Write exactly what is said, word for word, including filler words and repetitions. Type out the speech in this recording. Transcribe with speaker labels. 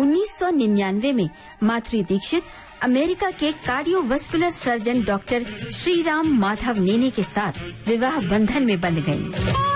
Speaker 1: उन्नीस सौ निन्यानवे में माधुरी दीक्षित अमेरिका के cardiovascular surgeon doctor Shriram Madhav नेने के साथ विवाह बंधन में बंध गयी।